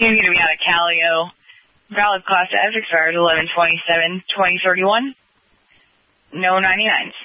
He's going to be out of Callio. Valid class F expires 11/27/2031. No 99s.